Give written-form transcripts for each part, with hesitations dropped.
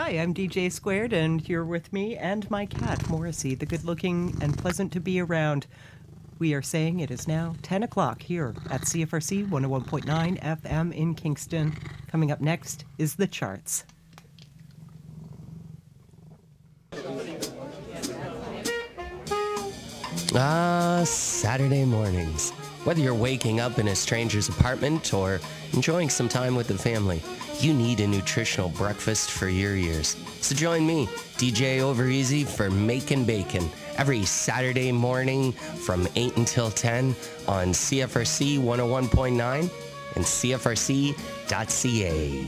Hi, I'm DJ Squared, and you're with me and my cat, Morrissey, the good looking and pleasant to be around. We are saying it is now 10 o'clock here at CFRC 101.9 FM in Kingston. Coming up next is The Charts. Saturday mornings. Whether you're waking up in a stranger's apartment or enjoying some time with the family, you need a nutritional breakfast for your ears. So join me, DJ Overeasy, for Makin' Bacon every Saturday morning from 8 until 10 on CFRC 101.9 and CFRC.ca.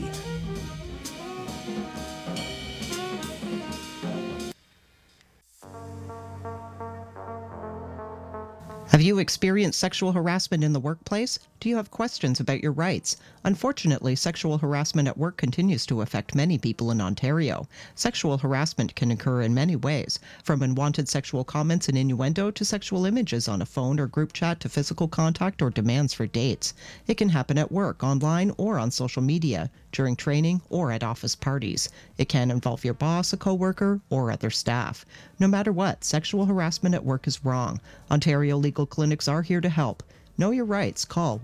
Have you experienced sexual harassment in the workplace? Do you have questions about your rights? Unfortunately, sexual harassment at work continues to affect many people in Ontario. Sexual harassment can occur in many ways, from unwanted sexual comments and innuendo to sexual images on a phone or group chat to physical contact or demands for dates. It can happen at work, online, or on social media, during training, or at office parties. It can involve your boss, a coworker, or other staff. No matter what, sexual harassment at work is wrong. Ontario legal clinics are here to help. Know your rights. Call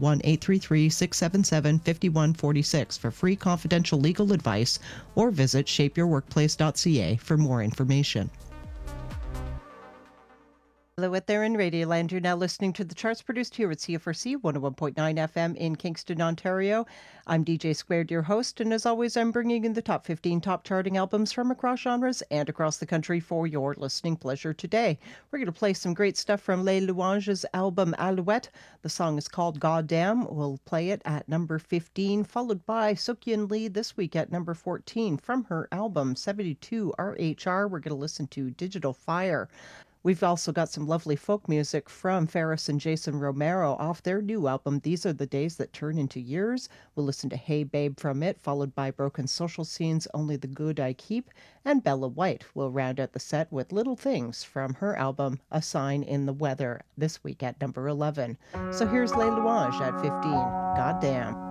1-833-677-5146 for free confidential legal advice or visit shapeyourworkplace.ca for more information. Hello out there in Radioland. You're now listening to The Charts produced here at CFRC 101.9 FM in Kingston, Ontario. I'm DJ Squared, your host, and as always, I'm bringing in the top 15 top charting albums from across genres and across the country for your listening pleasure today. We're going to play some great stuff from Les Louanges' album Alouette. The song is called Goddamn. We'll play it at number 15, followed by Sukyin Lee this week at number 14 from her album 72 RHR. We're going to listen to Digital Fire. We've also got some lovely folk music from Ferris and Jason Romero off their new album, These Are the Days That Turn Into Years. We'll listen to Hey Babe from it, followed by Broken Social Scene's Only the Good I Keep, and Bella White will round out the set with Little Things from her album, A Sign in the Weather, this week at number 11. So here's Les Louanges at 15, Goddamn.